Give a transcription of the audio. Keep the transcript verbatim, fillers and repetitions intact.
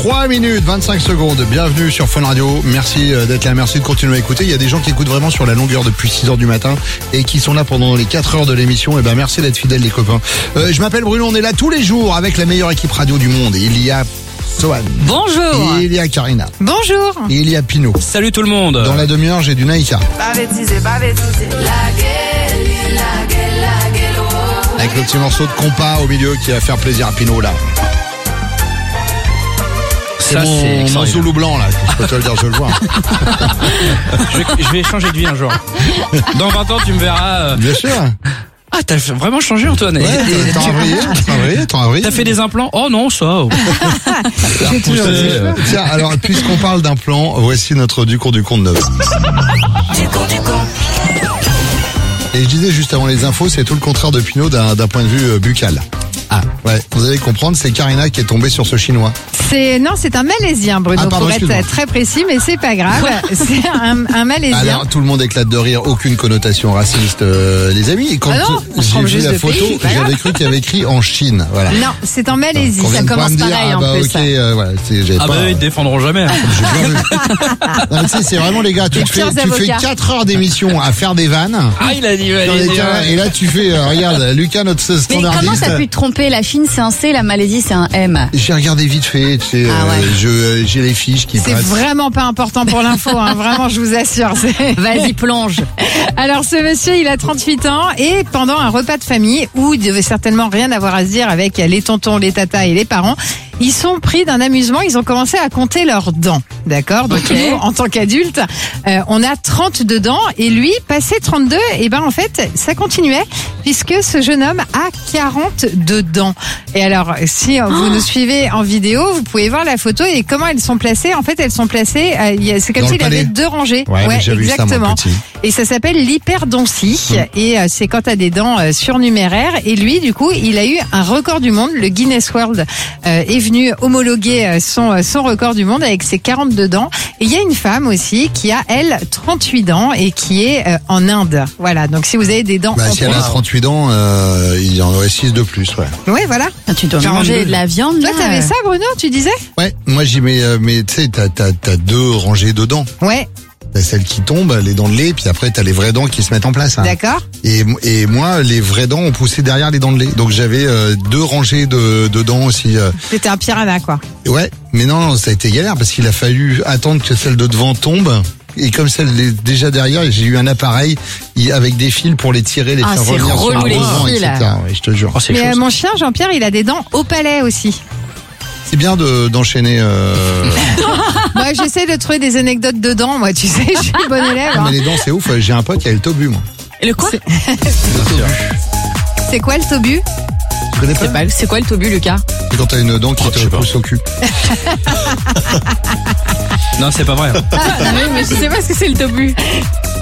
trois minutes, vingt-cinq secondes. Bienvenue sur Fun Radio. Merci d'être là, merci de continuer à écouter. Il y a des gens qui écoutent vraiment sur la longueur depuis six heures du matin et qui sont là pendant les quatre heures de l'émission. Et ben merci d'être fidèles les copains. Euh, je m'appelle Bruno, on est là tous les jours avec la meilleure équipe radio du monde. Et il y a Sohan. Bonjour. Et il y a Karina. Bonjour. Et il y a Pino. Salut tout le monde. Dans la demi-heure, j'ai du Naïka. Avec le petit morceau de compas au milieu qui va faire plaisir à Pino là. C'est Ça, mon, c'est mon Zoulou blanc là, je peux te le dire, je le vois. je, vais, je vais changer de vie un jour. Dans vingt ans, tu me verras. Euh... Bien sûr. Ah, t'as vraiment changé, Antoine. Ouais, et, t'as envoyé, t'as envoyé, t'as envoyé. T'as fait des implants? Oh non, ça. J'ai toujours dit. Tiens, alors, puisqu'on parle d'implants, voici notre du cours du compte neuf. Et je disais juste avant les infos, c'est tout le contraire de Pinot d'un, d'un point de vue euh, buccal. Ah, ouais, vous allez comprendre, c'est Karina qui est tombée sur ce chinois. C'est non, c'est un Malaisien, Bruno, ah, pardon, pour être très précis, mais c'est pas grave. C'est un, un Malaisien. Alors tout le monde éclate de rire, aucune connotation raciste, euh, les amis. Et quand ah non, j'ai vu la photo, pays, j'avais cru qu'il y avait écrit en Chine. Voilà. Non, c'est en Malaisie. Donc, ça commence me dire, pareil ah, en bah, plus. Okay, euh, voilà, c'est, ah pas, bah ils te défendront jamais. Hein. J'ai bien vu. Non, mais tu sais, c'est vraiment les gars, tu, les te fais, tu fais quatre heures d'émission à faire des vannes. Ah il a dit, il a dit, dit ouais. Et là tu fais, euh, regarde, Lucas notre standardiste. Mais comment t'as pu te tromper? La Chine c'est un C, la Malaisie c'est un M. J'ai regardé vite fait, tu sais, ah ouais. euh, je, euh, j'ai les fiches qui C'est passent. vraiment pas important pour l'info, hein, vraiment, je vous assure. C'est... Vas-y, plonge. Alors, ce monsieur, il a trente-huit ans et pendant un repas de famille où il devait certainement rien avoir à se dire avec les tontons, les tatas et les parents, ils sont pris d'un amusement, ils ont commencé à compter leurs dents. D'accord? Donc, okay. nous, en tant qu'adultes, euh, on a trente-deux dents et lui, passé trente-deux, et ben, en fait, ça continuait puisque ce jeune homme a quarante-deux dents. Et alors, si vous oh. nous suivez en vidéo, vous pouvez voir la photo et comment elles sont placées. En fait, elles sont placées, euh, c'est comme s'il si avait deux rangées. Ouais, ouais exactement. Ça, et ça s'appelle l'hyperdontie. Mmh. Et euh, c'est quand t'as des dents euh, surnuméraires. Et lui, du coup, il a eu un record du monde. Le Guinness World euh, est venu homologuer euh, son, son record du monde avec ses quarante-deux dents. Et il y a une femme aussi qui a, elle, trente-huit dents et qui est euh, en Inde. Voilà. Donc, si vous avez des dents... Bah, si elle a trente-huit dents, euh, il y en aurait six de plus, ouais. Oui, voilà. Ah, tu dois Genre manger de la viande, là. Toi, t'avais ça, Bruno, tu disais? Ouais, moi j'y mets, euh, mais tu sais, t'as, t'as, t'as deux rangées de dents. Ouais. T'as celles qui tombent, les dents de lait, puis après t'as les vraies dents qui se mettent en place. Hein. D'accord. Et, et moi, les vraies dents ont poussé derrière les dents de lait. Donc j'avais euh, deux rangées de, de dents aussi. Euh. C'était un piranha, quoi. Ouais, mais non, ça a été galère parce qu'il a fallu attendre que celle de devant tombe. Et comme celle est déjà derrière, j'ai eu un appareil avec des fils pour les tirer, les ah, faire revenir sur le devant, et cetera. Ouais, je te jure. Oh, c'est mais chaud, euh, mon chien, Jean-Pierre, il a des dents au palais aussi. C'est bien de, d'enchaîner. Euh... Moi, j'essaie de trouver des anecdotes dedans. Moi, tu sais, je suis bonne élève. Hein. Mais les dents, c'est ouf. J'ai un pote qui a le tobu, moi. Et le quoi? C'est, c'est quoi le tobu? Tu connais pas? C'est, pas... c'est quoi le tobu, Lucas? C'est quand t'as une dent qui oh, te pousse au cul. Non, c'est pas vrai. Ah, mais je sais pas ce que c'est le tobu.